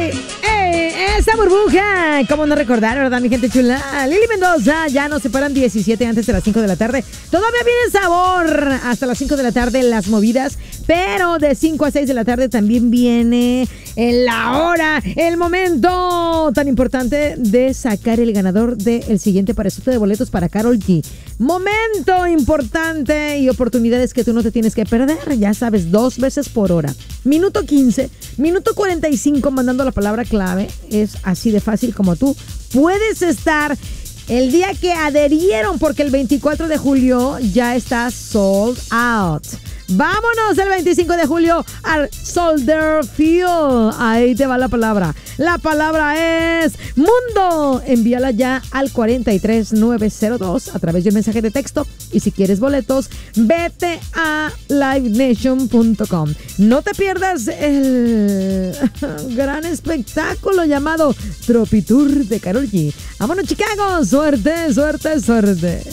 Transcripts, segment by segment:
Esa burbuja, ¿cómo no recordar, verdad, mi gente chula? Lili Mendoza, ya nos separan 17 antes de las 5 de la tarde. Todavía viene sabor hasta las 5 de la tarde las movidas, pero de 5 a 6 de la tarde también viene la hora, el momento tan importante de sacar el ganador del siguiente parezote de boletos para Karol G. Momento importante y oportunidades que tú no te tienes que perder, ya sabes, 2 veces por hora. Minuto 15, minuto 45 mandando la palabra clave. Es así de fácil como tú puedes estar el día que adherieron, porque el 24 de julio ya está sold out. Vámonos el 25 de julio al Soldier Field. Ahí te va la palabra. La palabra es mundo. Envíala ya al 43902 a través de un mensaje de texto. Y si quieres boletos, vete a livenation.com. No te pierdas el gran espectáculo llamado Tropitour de Karol G. Vámonos, Chicago. Suerte, suerte, suerte.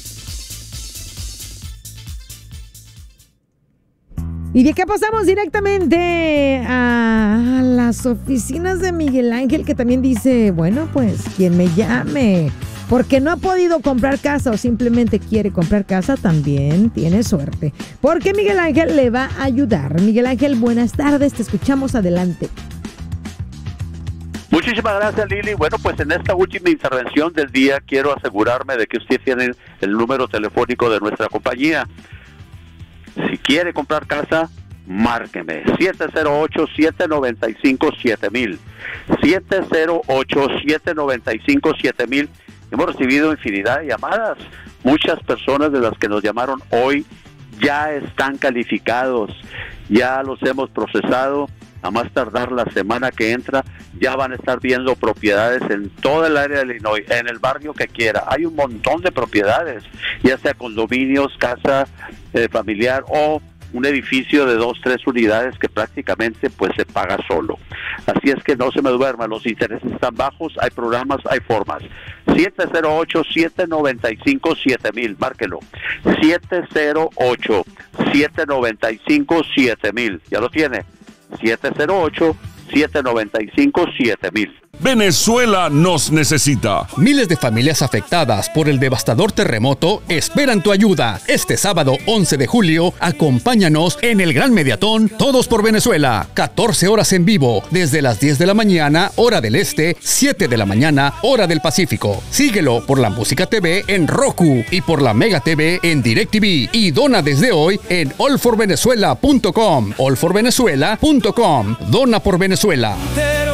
Y de qué pasamos directamente a las oficinas de Miguel Ángel, que también dice, bueno, pues quien me llame porque no ha podido comprar casa o simplemente quiere comprar casa, también tiene suerte, porque Miguel Ángel le va a ayudar. Miguel Ángel, buenas tardes, te escuchamos, adelante. Muchísimas gracias, Lili. Bueno, pues en esta última intervención del día quiero asegurarme de que usted tiene el número telefónico de nuestra compañía. Si quiere comprar casa, márqueme 708-795-7000. 708-795-7000. Hemos recibido infinidad de llamadas. Muchas personas de las que nos llamaron hoy ya están calificados. Ya los hemos procesado. A más tardar la semana que entra, ya van a estar viendo propiedades en toda el área de Illinois, en el barrio que quiera. Hay un montón de propiedades, ya sea condominios, casa familiar o un edificio de 2, 3 unidades que prácticamente pues se paga solo. Así es que no se me duerma, los intereses están bajos, hay programas, hay formas. 708-795-7000, márquelo. 708-795-7000, ya lo tiene. 708-795-7000. Venezuela nos necesita. Miles de familias afectadas por el devastador terremoto esperan tu ayuda. Este sábado 11 de julio, acompáñanos en el Gran Mediatón Todos por Venezuela. 14 horas en vivo, desde las 10 de la mañana, hora del este, 7 de la mañana, hora del Pacífico. Síguelo por la Música TV en Roku y por la Mega TV en DirecTV. Y dona desde hoy en allforvenezuela.com. allforvenezuela.com. Dona por Venezuela.